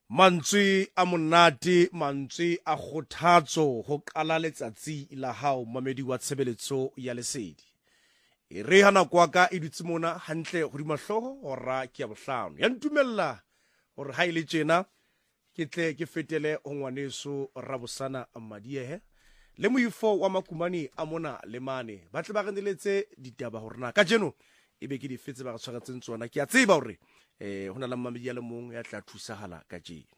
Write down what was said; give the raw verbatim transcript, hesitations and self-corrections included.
Mantswe a monate, mantswe a kgothatso ho qala letsatsi la hao mamedi wa tshebeletso ya lesedi. E re ha nako ya ka e dutse mona hantle hodima hlooho hora ke ya bohlano. Ya ntumella hore ha ile tjena ke tle ke fetele ho ngwaneso Rabosana Madiehe le moifo wa Makumane a mona le mane. Ba tle ba re neletse ditaba hore na ka jeno e be ke di fetse ba re tshwaratseng tsona. Ke a tseba hore eh hona le mamedi ya le mong ya tla thusahala ka jeno.